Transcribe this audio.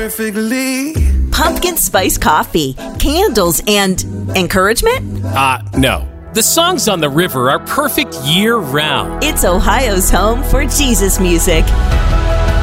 perfectly. Pumpkin spice coffee, candles, and encouragement? No. The songs on the river are perfect year-round. It's Ohio's home for Jesus music.